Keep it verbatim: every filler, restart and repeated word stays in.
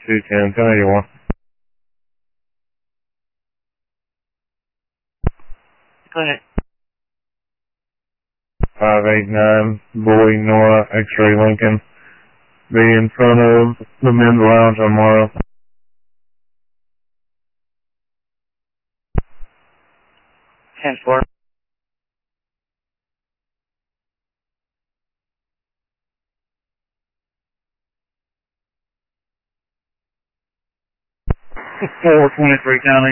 two ten, ten eighty-one. Go ahead. five eight nine, Boy, Nora, X-Ray Lincoln. Be in front of the men's lounge tomorrow. ten four. four twenty-three County.